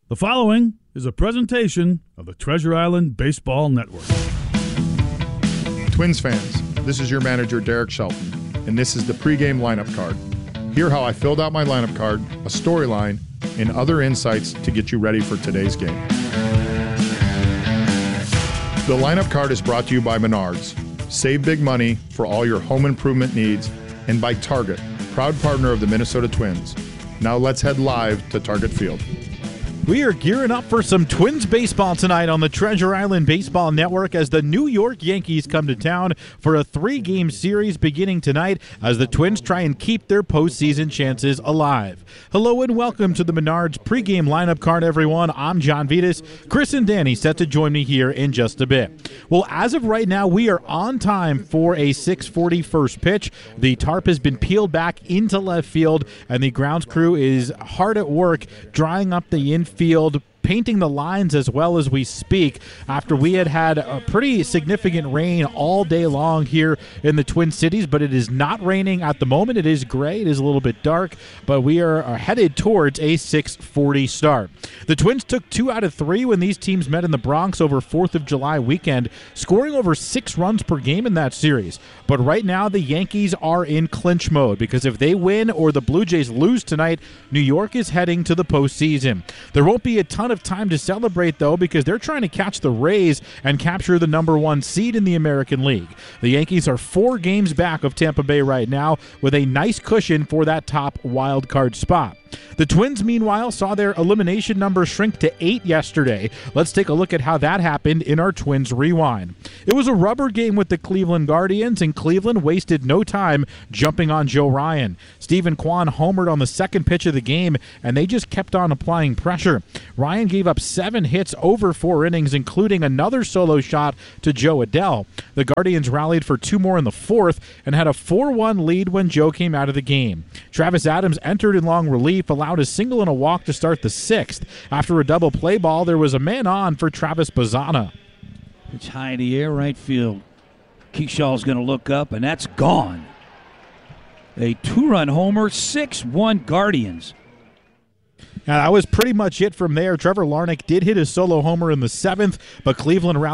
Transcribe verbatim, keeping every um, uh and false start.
The following is a presentation of the Treasure Island Baseball Network. Twins fans, this is your manager, Derek Shelton, and this is the pregame lineup card. Hear how I filled out my lineup card, a storyline, and other insights to get you ready for today's game. The lineup card is brought to you by Menards. Save big money for all your home improvement needs, and by Target, proud partner of the Minnesota Twins. Now let's head live to Target Field. We are gearing up for some Twins baseball tonight on the Treasure Island Baseball Network as the New York Yankees come to town for a three-game series beginning tonight as the Twins try and keep their postseason chances alive. Hello and welcome to the Menards pregame lineup card, everyone. I'm John Vitas. Chris and Danny set to join me here in just a bit. Well, as of right now, we are on time for a six forty first pitch. The tarp has been peeled back into left field, and the grounds crew is hard at work drying up the infield. Field, painting the lines as well as we speak after we had had a pretty significant rain all day long here in the Twin Cities, but it is not raining at the moment. It is gray. It is a little bit dark, but we are, are headed towards a six forty start. The Twins took two out of three when these teams met in the Bronx over fourth of July weekend, scoring over six runs per game in that series. But right now, the Yankees are in clinch mode because if they win or the Blue Jays lose tonight, New York is heading to the postseason. There won't be a ton of time to celebrate, though, because they're trying to catch the Rays and capture the number one seed in the American League. The Yankees are four games back of Tampa Bay right now with a nice cushion for that top wild card spot. The Twins, meanwhile, saw their elimination number shrink to eight yesterday. Let's take a look at how that happened in our Twins Rewind. It was a rubber game with the Cleveland Guardians, and Cleveland wasted no time jumping on Joe Ryan. Stephen Kwan homered on the second pitch of the game, and they just kept on applying pressure. Ryan gave up seven hits over four innings, including another solo shot to Joe Adell. The Guardians rallied for two more in the fourth and had a four one lead when Joe came out of the game. Travis Adams entered in long relief, allowed a single and a walk to start the sixth. After a double play ball, there was a man on for Travis Bazzana. It's high in the air, right field. Keeshaw's going to look up, and that's gone. A two-run homer, six one Guardians. Now, that was pretty much it from there. Trevor Larnach did hit his solo homer in the seventh, but Cleveland rallied